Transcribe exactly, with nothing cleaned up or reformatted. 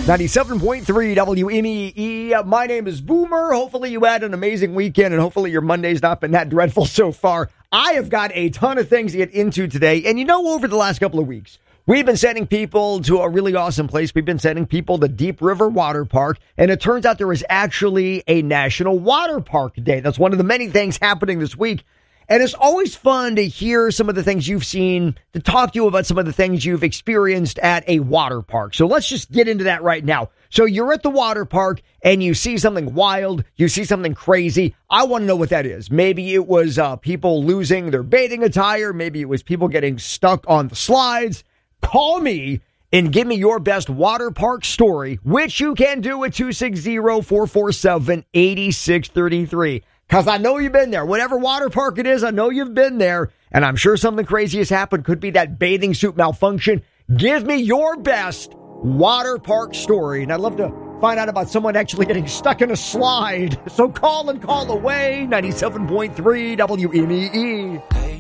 ninety-seven point three W M E E. My name is Boomer. Hopefully you had an amazing weekend, and hopefully your Monday's not been that dreadful so far. I have got a ton of things to get into today, and you know, over the last couple of weeks, we've been sending people to a really awesome place. We've been sending people to Deep River Water Park, and it turns out there is actually a National Water Park Day. That's one of the many things happening this week. And it's always fun to hear some of the things you've seen, to talk to you about some of the things you've experienced at a water park. So let's just get into that right now. So you're at the water park and you see something wild, you see something crazy. I want to know what that is. Maybe it was uh, people losing their bathing attire. Maybe it was people getting stuck on the slides. Call me and give me your best water park story, which you can do at two six zero, four four seven, eight six three three. Because I know you've been there. Whatever water park it is, I know you've been there. And I'm sure something crazy has happened. Could be that bathing suit malfunction. Give me your best water park story. And I'd love to find out about someone actually getting stuck in a slide. So call and call away. ninety-seven point three W M E E.